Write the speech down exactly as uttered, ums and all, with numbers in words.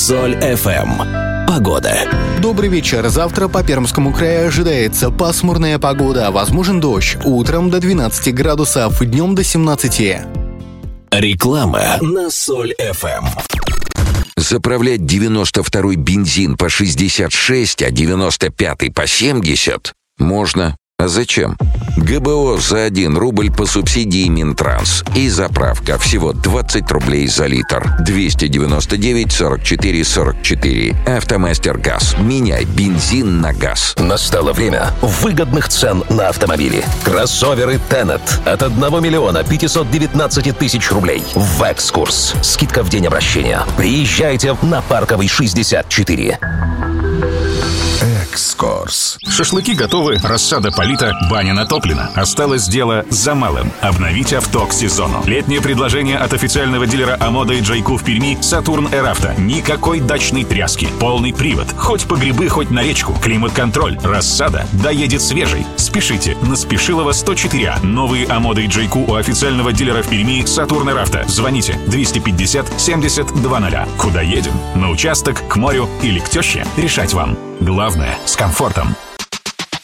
Соль эф эм. Погода. Добрый вечер. Завтра по Пермскому краю ожидается пасмурная погода. Возможен дождь. Утром до двенадцати градусов, днем до семнадцати. Реклама на Соль эф эм. Заправлять девяносто второй бензин по шестьдесят шесть, а девяносто пятый по семьдесят можно. А зачем? ГБО за один рубль по субсидии Минтранс. И заправка всего двадцать рублей за литр. двести девяносто девять сорок четыре сорок четыре. Автомастер Газ. Меняй бензин на газ. Настало время выгодных цен на автомобили. Кроссоверы Тенет от одного миллиона пятисот девятнадцати тысяч рублей. В экскурс. Скидка в день обращения. Приезжайте на Парковый шестьдесят четыре. Экскурс. Шашлыки готовы, рассада полита, баня натоплена. Осталось дело за малым. Обновить авто к сезону. Летнее предложение от официального дилера Амода и Джайку в Перми Сатурн Эравто. Никакой дачной тряски. Полный привод. Хоть по грибы, хоть на речку. Климат-контроль. Рассада. Доедет свежий. Спешите. На Спешилова сто четыре А. Новые Амода и Джайку у официального дилера в Перми Сатурн Эравто. Звоните двести пятьдесят семьдесят двадцать. Куда едем? На участок, к морю или к теще? Решать вам. Главное, с комфортом.